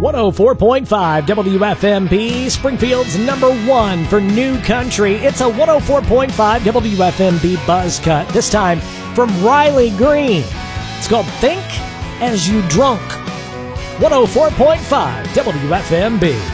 104.5 WFMB, Springfield's #1 for new country. It's a 104.5 WFMB buzz cut, this time from Riley Green. It's called Think As You Drunk. 104.5 WFMB.